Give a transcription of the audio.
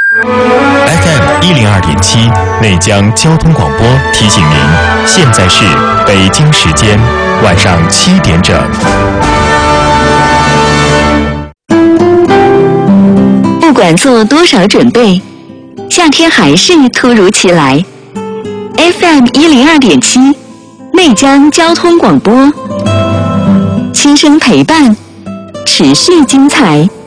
FM102.7内江交通广播提醒您，现在是北京时间晚上7点整。 不管做多少准备，夏天还是突如其来。FM102.7内江交通广播，轻声陪伴，持续精彩。